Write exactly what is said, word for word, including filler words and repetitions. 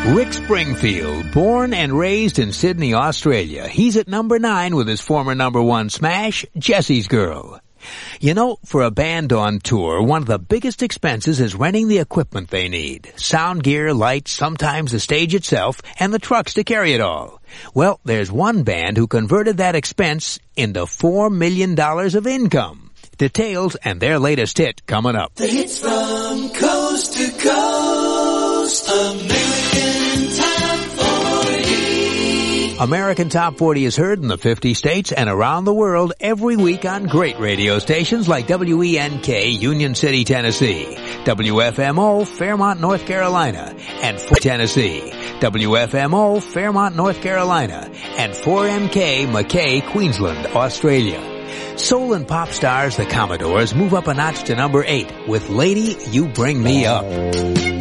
Rick Springfield, born and raised in Sydney, Australia. He's at number nine with his former number one smash, Jesse's Girl. You know, for a band on tour, one of the biggest expenses is renting the equipment they need. Sound gear, lights, sometimes the stage itself, and the trucks to carry it all. Well, there's one band who converted that expense into four million dollars of income. Details and their latest hit coming up. The hits from coast to coast, American Top forty. American Top forty is heard in the fifty states and around the world every week on great radio stations like W E N K, Union City, Tennessee, W F M O, Fairmont, North Carolina, and for Tennessee, W F M O, Fairmont, North Carolina, and four M K, Mackay, Queensland, Australia. Soul and pop stars the Commodores move up a notch to number eight with Lady, You Bring Me Up.